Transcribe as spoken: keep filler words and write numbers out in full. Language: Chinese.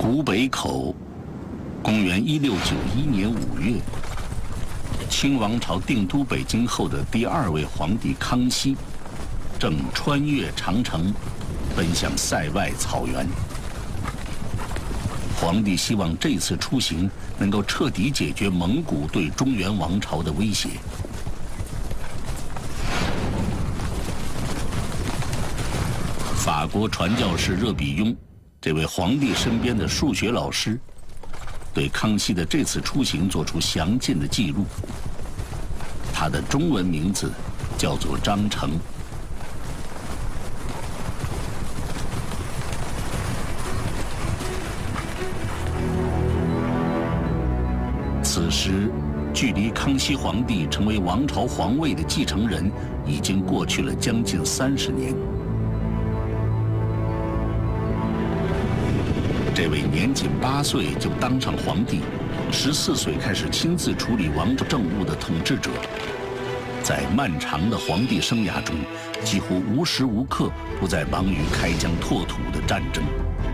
古北口，公元一六九一年五月，清王朝定都北京后的第二位皇帝康熙，正穿越长城，奔向塞外草原。皇帝希望这次出行能够彻底解决蒙古对中原王朝的威胁。法国传教士热比雍，这位皇帝身边的数学老师，对康熙的这次出行做出详尽的记录。他的中文名字叫做张成。此时，距离康熙皇帝成为王朝皇位的继承人已经过去了将近三十年。这位年仅八岁就当上皇帝，十四岁开始亲自处理王朝政务的统治者，在漫长的皇帝生涯中，几乎无时无刻不在忙于开疆拓土的战争。